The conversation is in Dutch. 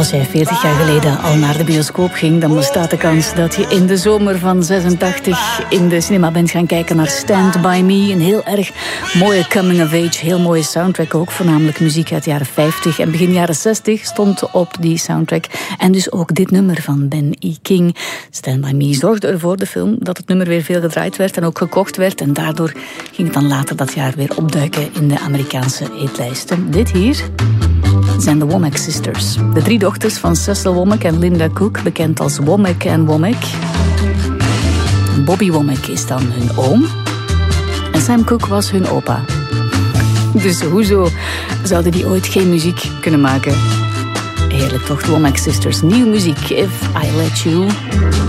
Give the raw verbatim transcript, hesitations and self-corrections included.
Als jij veertig jaar geleden al naar de bioscoop ging, dan bestaat de kans dat je in de zomer van zesentachtig in de cinema bent gaan kijken naar Stand By Me. Een heel erg mooie coming of age, heel mooie soundtrack ook. Voornamelijk muziek uit de jaren vijftig en begin jaren zestig stond op die soundtrack. En dus ook dit nummer van Ben E. King. Stand By Me zorgde ervoor, de film, dat het nummer weer veel gedraaid werd en ook gekocht werd. En daardoor ging het dan later dat jaar weer opduiken in de Amerikaanse hitlijsten. Dit hier zijn de Womack Sisters. De drie dochters van Cecil Womack en Linda Cook, bekend als Womack en Womack. Bobby Womack is dan hun oom. En Sam Cooke was hun opa. Dus hoezo zouden die ooit geen muziek kunnen maken? Heerlijk toch, de Womack Sisters. Nieuwe muziek, If I Let You.